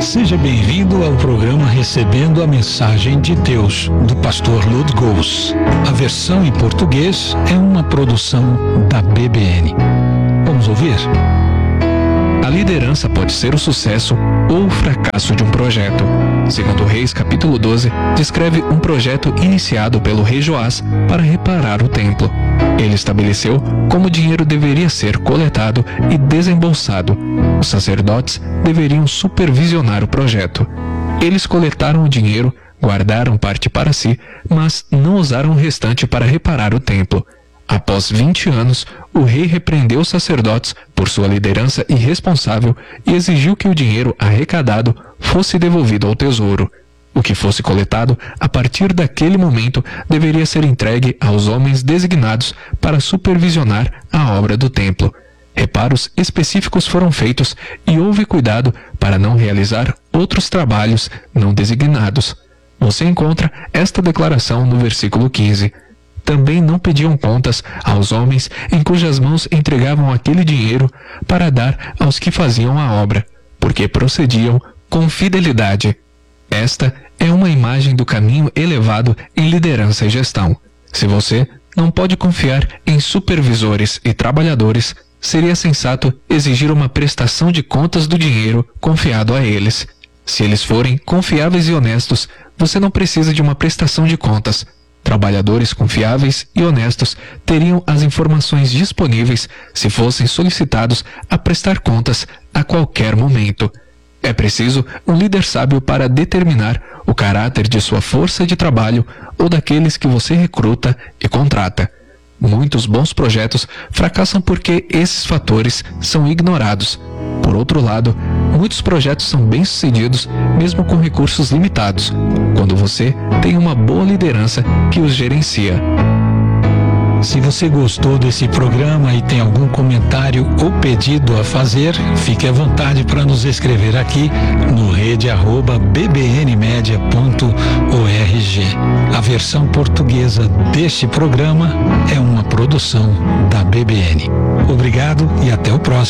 Seja bem-vindo ao programa Recebendo a Mensagem de Deus, do pastor Lud Gous. A versão em português é uma produção da BBN. Vamos ouvir? A liderança pode ser o sucesso ou o fracasso de um projeto. Segundo Reis, capítulo 12, descreve um projeto iniciado pelo rei Joás para reparar o templo. Ele estabeleceu como o dinheiro deveria ser coletado e desembolsado. Os sacerdotes deveriam supervisionar o projeto. Eles coletaram o dinheiro, guardaram parte para si, mas não usaram o restante para reparar o templo. Após 20 anos, o rei repreendeu os sacerdotes por sua liderança irresponsável e exigiu que o dinheiro arrecadado fosse devolvido ao tesouro. O que fosse coletado, a partir daquele momento, deveria ser entregue aos homens designados para supervisionar a obra do templo. Reparos específicos foram feitos e houve cuidado para não realizar outros trabalhos não designados. Você encontra esta declaração no versículo 15. Também não pediam contas aos homens em cujas mãos entregavam aquele dinheiro para dar aos que faziam a obra, porque procediam com fidelidade. Esta é uma imagem do caminho elevado em liderança e gestão. Se você não pode confiar em supervisores e trabalhadores, seria sensato exigir uma prestação de contas do dinheiro confiado a eles. Se eles forem confiáveis e honestos, você não precisa de uma prestação de contas. Trabalhadores confiáveis e honestos teriam as informações disponíveis se fossem solicitados a prestar contas a qualquer momento. É preciso um líder sábio para determinar o caráter de sua força de trabalho ou daqueles que você recruta e contrata. Muitos bons projetos fracassam porque esses fatores são ignorados. Por outro lado, muitos projetos são bem-sucedidos mesmo com recursos limitados, quando você tem uma boa liderança que os gerencia. Se você gostou desse programa e tem algum comentário ou pedido a fazer, fique à vontade para nos escrever aqui no rede@bbnmedia.org. A versão portuguesa deste programa é uma produção da BBN. Obrigado e até o próximo.